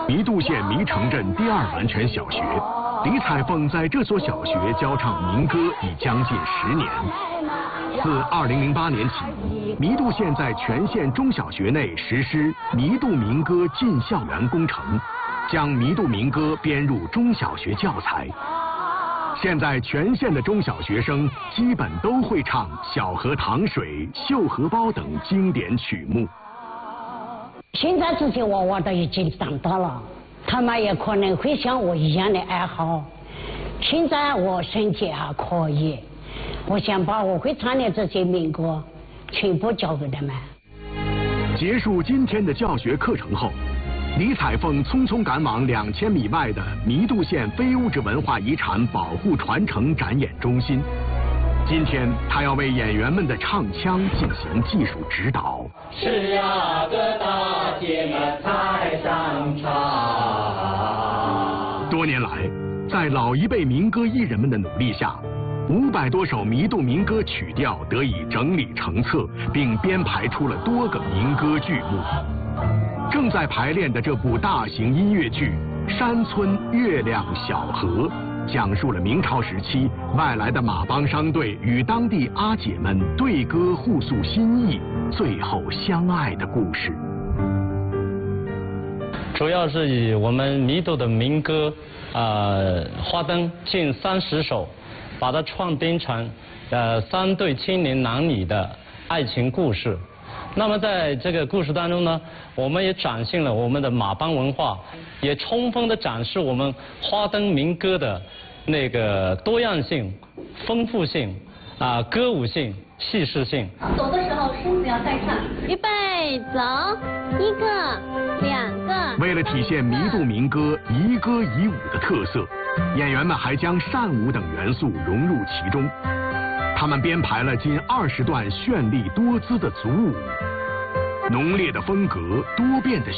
弥渡县弥城镇第二完全小学，李彩凤在这所小学教唱民歌已将近10年。自2008年起，弥渡县在全县中小学内实施弥渡民歌进校园工程，将弥渡民歌编入中小学教材。现在全县的中小学生基本都会唱《小河淌水》《绣荷包》等经典曲目。 现在这些娃娃都已经长大了，他们也可能会像我一样的爱好。现在我身体还可以，我想把我会唱的这些民歌全部教给他们。 结束今天的教学课程后，李彩凤匆匆赶往2000米外的弥渡县非物质文化遗产保护传承展演中心。今天，她要为演员们的唱腔进行技术指导。 是啊，各大姐们台上唱。 多年来，在老一辈民歌艺人们的努力下，500多首弥渡民歌曲调得以整理成册，并编排出了多个民歌剧目。正在排练的这部大型音乐剧《山村月亮小河》，讲述了明朝时期外来的马帮商队与当地阿姐们对歌互诉心意，最后相爱的故事。 主要是以我们弥渡的民歌，花灯近30首，把它创编成3对青年男女的爱情故事。那么在这个故事当中呢，我们也展现了我们的马帮文化，也充分的展示我们花灯民歌的那个多样性、丰富性、歌舞性、气势性。 走的时候身子要带上，预备走，1个、2个。 为了体现弥渡民歌宜歌宜舞的特色，演员们还将扇舞等元素融入其中。他们编排了近20段绚丽多姿的组舞，浓烈的风格、多变的